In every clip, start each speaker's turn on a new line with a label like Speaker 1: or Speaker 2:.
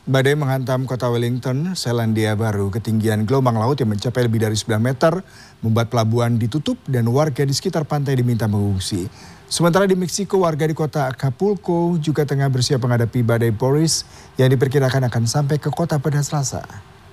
Speaker 1: Badai menghantam kota Wellington, Selandia Baru. Ketinggian gelombang laut yang mencapai lebih dari 9 meter membuat pelabuhan ditutup dan warga di sekitar pantai diminta mengungsi. Sementara di Meksiko, warga di kota Acapulco juga tengah bersiap menghadapi badai Boris yang diperkirakan akan sampai ke kota pada Selasa.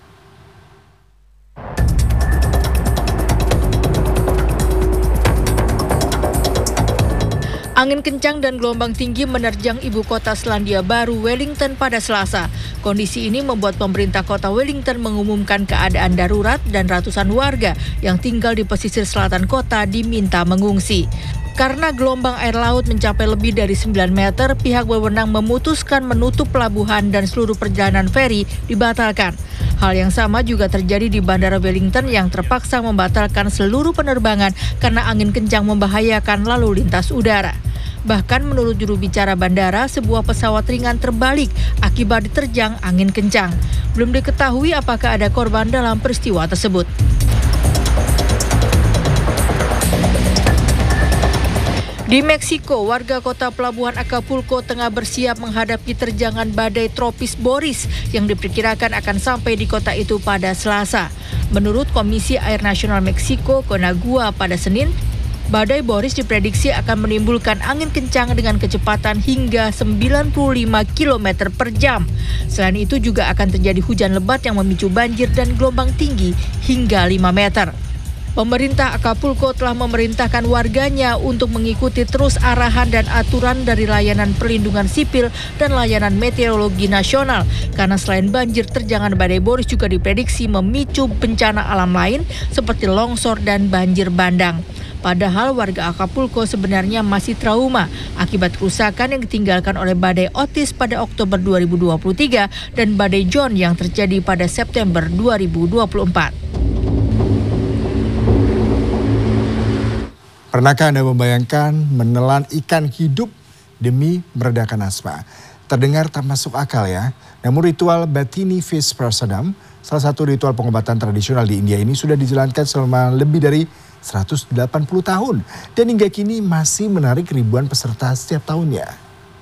Speaker 2: Angin kencang dan gelombang tinggi menerjang ibu kota Selandia Baru, Wellington pada Selasa. Kondisi ini membuat pemerintah kota Wellington mengumumkan keadaan darurat dan ratusan warga yang tinggal di pesisir selatan kota diminta mengungsi. Karena gelombang air laut mencapai lebih dari 9 meter, pihak berwenang memutuskan menutup pelabuhan dan seluruh perjalanan feri dibatalkan. Hal yang sama juga terjadi di Bandara Wellington yang terpaksa membatalkan seluruh penerbangan karena angin kencang membahayakan lalu lintas udara. Bahkan menurut juru bicara bandara, sebuah pesawat ringan terbalik akibat diterjang angin kencang. Belum diketahui apakah ada korban dalam peristiwa tersebut. Di Meksiko, warga kota pelabuhan Acapulco tengah bersiap menghadapi terjangan badai tropis Boris yang diperkirakan akan sampai di kota itu pada Selasa. Menurut Komisi Air Nasional Meksiko, Conagua, pada Senin, badai Boris diprediksi akan menimbulkan angin kencang dengan kecepatan hingga 95 km per jam. Selain itu juga akan terjadi hujan lebat yang memicu banjir dan gelombang tinggi hingga 5 meter. Pemerintah Acapulco telah memerintahkan warganya untuk mengikuti terus arahan dan aturan dari layanan perlindungan sipil dan layanan meteorologi nasional. Karena selain banjir, terjangan badai Boris juga diprediksi memicu bencana alam lain seperti longsor dan banjir bandang. Padahal warga Acapulco sebenarnya masih trauma akibat kerusakan yang ditinggalkan oleh badai Otis pada Oktober 2023 dan badai John yang terjadi pada September 2024.
Speaker 1: Pernahkah Anda membayangkan menelan ikan hidup demi meredakan asma? Terdengar tak masuk akal ya. Namun ritual Batini Fish Prasadam, salah satu ritual pengobatan tradisional di India ini sudah dijalankan selama lebih dari 180 tahun. Dan hingga kini masih menarik ribuan peserta setiap tahunnya.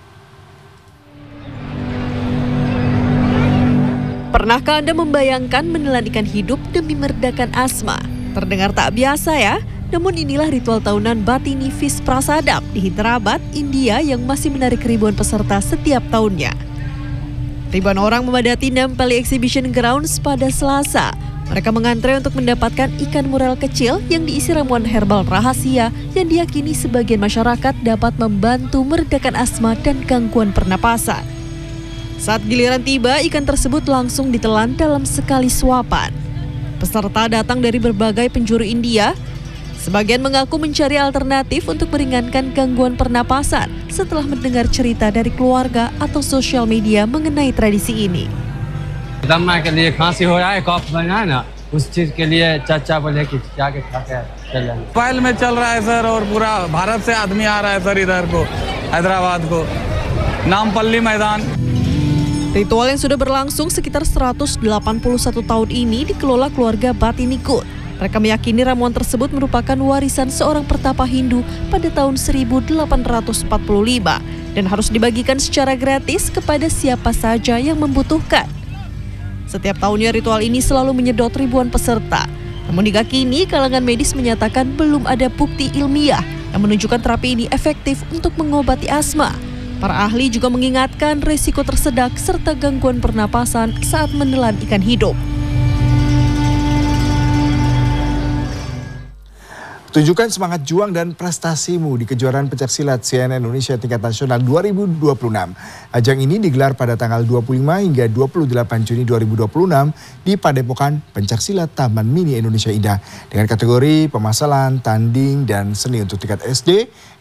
Speaker 3: Pernahkah Anda membayangkan menelan ikan hidup demi meredakan asma? Terdengar tak biasa ya? Namun inilah ritual tahunan Batini Fish Prasadam di Hyderabad, India yang masih menarik ribuan peserta setiap tahunnya. Ribuan orang memadati Nampally Exhibition Grounds pada Selasa. Mereka mengantre untuk mendapatkan ikan murel kecil yang diisi ramuan herbal rahasia yang diyakini sebagian masyarakat dapat membantu meredakan asma dan gangguan pernapasan. Saat giliran tiba, ikan tersebut langsung ditelan dalam sekali suapan. Peserta datang dari berbagai penjuru India. Sebagian mengaku mencari alternatif untuk meringankan gangguan pernapasan setelah mendengar cerita dari keluarga atau sosial media mengenai tradisi ini.
Speaker 4: दमा के लिए खांसी हो रहा है कफ बना है ना उस चीज के लिए चाचा बोले कि जाके खा के चलेंगे
Speaker 5: मोबाइल में चल रहा है सर और पूरा भारत से आदमी आ रहा है सर इधर को हैदराबाद को नामपल्ली मैदान.
Speaker 3: Ritual yang sudah berlangsung sekitar 181 tahun ini dikelola keluarga Batini Kut. Mereka meyakini ramuan tersebut merupakan warisan seorang pertapa Hindu pada tahun 1845 dan harus dibagikan secara gratis kepada siapa saja yang membutuhkan. Setiap tahunnya ritual ini selalu menyedot ribuan peserta. Namun hingga kini kalangan medis menyatakan belum ada bukti ilmiah yang menunjukkan terapi ini efektif untuk mengobati asma. Para ahli juga mengingatkan risiko tersedak serta gangguan pernapasan saat menelan ikan hidup.
Speaker 1: Tunjukkan semangat juang dan prestasimu di kejuaraan pencaksilat CNN Indonesia tingkat nasional 2026. Ajang ini digelar pada tanggal 25 hingga 28 Juni 2026 di Padepokan Pencaksilat Taman Mini Indonesia Indah dengan kategori pemasalan, tanding, dan seni untuk tingkat SD,